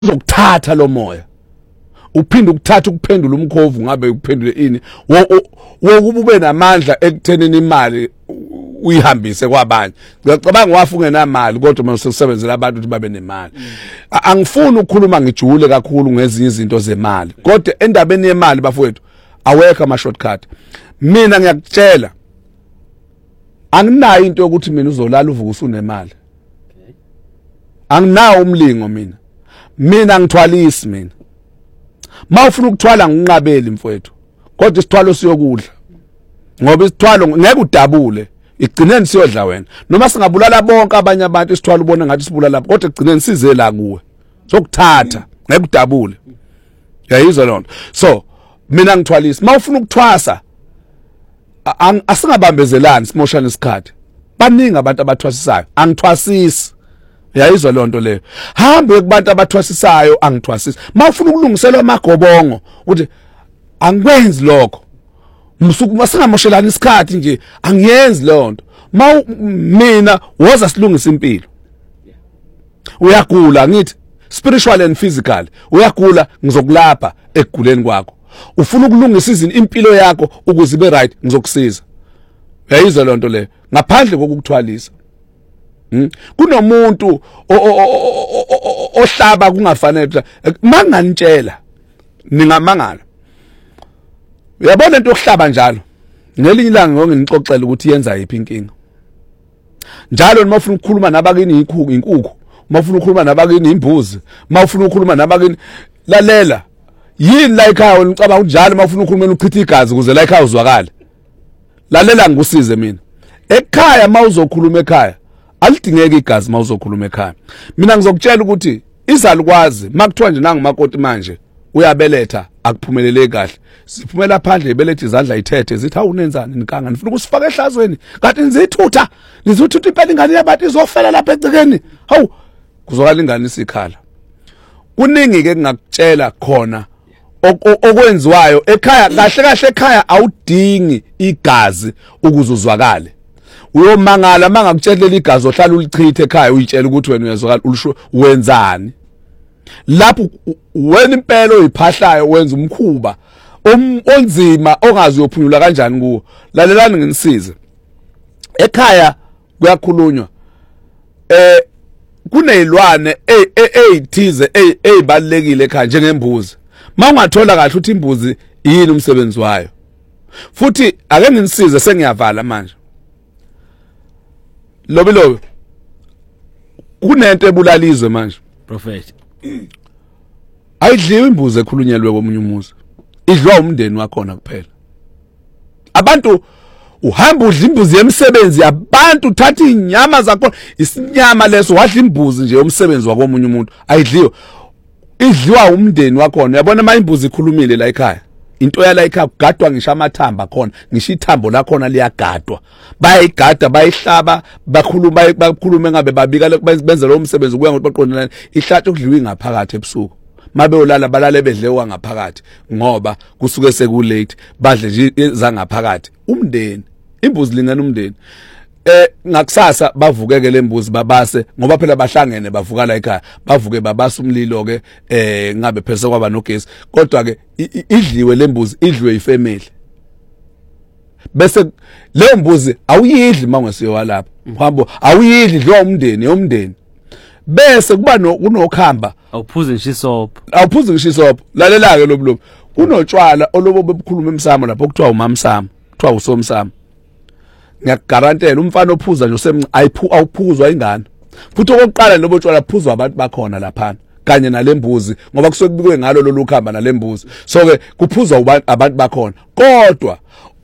uzokuthatha lo moya uphinde ukuthatha ukuphendula umkhovu ngabe ukuphendule ini wokuba ube namandla ekuthenini imali uyihambise kwabanye. Ngiyacabanga wafu ungenamali kodwa manje usebenzela abantu ukuthi babe nemali. Angifuni ukukhuluma ngijule kakhulu ngezinye izinto zemali kodwa endabeni yemali bafowethu awekho ama shortcut. Mina ngiyakutshela anginayo into yokuthi mina uzolala uvuka usunemali. Anginawo umlingo mina ngithwalisi mina. Mawufuna ukuthwala nginqabeli mfowethu kodwa isithwalo siyokudla ngoba isithwalo ngeke udabule igcineni siyodla wena noma singabulala bonke abanye abantu isithwalo ubona ngathi sibulala kodwa igcineni size la kuwe sokuthatha ngeke udabule yayizwa lonto. So mina ngithwalisi mawufuna ukuthwasa asingabambezelani simoshana isikhathi baningi abantu abathwasisayo angithwasisi yayizwa lonto leyo hambe kubantu abathwasisayo angithwasisi mawufuna ukulungiselwa amagobongo ukuthi angikwenzi lokho msuku masingamoshelana isikhathi nje angiyenzi lonto mina woza silungisa impilo uyagula ngithi spiritual and physical uyagula ngizokulapha ekuguleni kwakho ufuna ukulungisa impilo yakho ukuze ibe right ngizokusiza yayizwa lonto leyo ngaphandle kokukuthwalisa. Kunomuntu ohlaba kungafanele manganitshela ningamangala uyabona into yokuhlaba njalo ngelinye ilanga ngongixoxela ukuthi yenza yiphi inkinga njalo noma ufuna ukukhuluma nabakini inkukhu mawufuna ukukhuluma nabakini imbuzi mawufuna ukukhuluma nabakini lalela yini la ekhaya ngicabanga njalo mawufuna ukukhuluma uchitha igazi ukuze la ekhaya uzwakale lalela ngikusize mina ekhaya mawuzokhuluma ekhaya alidingeki igazi mawuzokhuluma ekhaya. Mina ngizokutshela ukuthi izalukwazi makuthiwa nje nangumakoti manje uyabeletha akuphumelele kahle siphumela phandle ibelethe izandla ithethe zithi awunenzani nikanga nifuna ukusifaka ehlazweni kanti nizithutha impela ingane yabantu izofela lapha egcikeni hawu kuzokala ingane isikhala. Kuningi ke ngakutshela khona okwenziwayo ekhaya kahle ekhaya awudingi igazi ukuze uzwakale. Uyomangala mangakutshelela igazi ohlala ulichithe ekhaya uyitshela ukuthi wena uyazwakala ulisho wenzani lapho wena impela oyiphahlayo wenza umkhuba onzima ongazi uyophunyula kanjani kuwo. Lalelani nginisize ekhaya kuyakhulunywa kunezilwane ezithize ezibalekile ekhaya njengembuzi mawungathola kahle ukuthi imbuzi yini umsebenzi wayo futhi ake nginisize sengiyavala manje lobilobi kunento ebulalizwe manje prophet ayidliwe imbuzi ekhulunyelwe komunye umuzi idliwa umndeni wakhona kuphela. Abantu uhamba udla imbuzi yemsebenzi yabantu uthatha inyama zakho isinyama leso wadla imbuzi nje yomsebenzi wakomunye umuntu ayidliwe idliwa umndeni wakhona. Uyabona mayimbuzi ikhulumile la ekhaya into yala ekhaya kugadwa ngisho amathamba khona ngisho ithambo la khona liyagadwa bayigada bayihlaba bakhulume ngabe babika benze lo umsebenzi kuya ngokuthi baqondelana ihlathi ukudliwa ingaphakathi ebusuku mabe olala balale bedlewa ngaphakathi ngoba kusuke sekulate badle nje zangaphakathi umndeni imbuzi lingana umndeni ngakusasa bavukeke lembuzi babase ngoba phela bahlangene bavuka la ekhaya bavuke babasa umlilo ke ngabe phese kwaba nogesi kodwa ke idliwe lembuzi idliwe ifamily bese le mbuzi awuyidli mangesiyo lapha mhambo awuyidli idliwa umndeni bese kuba kunokhamba awuphuze ngisho isopo lalela ke lobulobu kunotshwala olobo bebukhuluma emsamo lapho kuthiwa umamsamo kuthiwa usomsamo ngiyakgarantela umfana ophuza nje awuphuzwa ingane futhi okokuqala lobo tshwala phuzwa abantu bakhona lapha kanye nalembuzi ngoba kusuke kubikwe ngalo lolu khamba nalembuzi so ke kuphuzwa abantu bakhona kodwa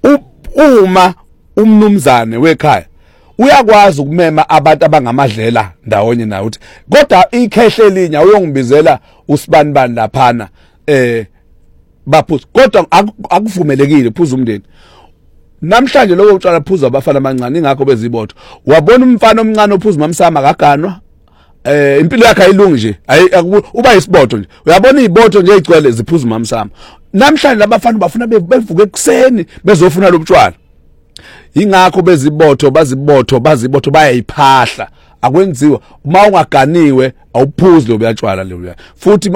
uma umnumzane wekhaya uyakwazi ukumema abantu abangamadlela ndawonye nawe uthi kodwa ikhehle linya uyongibizela usibanibani laphana baphuza kodwa akuvumelekile phuza umndeni. Namhlanje lokho utshwala phuza abafana abancane ingakho bezibotho wabona umfana omncane ophuza mamsama akaganwa impilo yakhe ayilungi nje uba isibotho nje uyabona izibotho nje ezigcwele ziphuza mamsama. Namhlanje labafana bafuna bevuke ekseni bezofuna lobutshwala ingakho bezibotho bazibotho bayayiphahla akwenziwa uma ungaganiwe awuphuzi lo buyatshwala lo futhi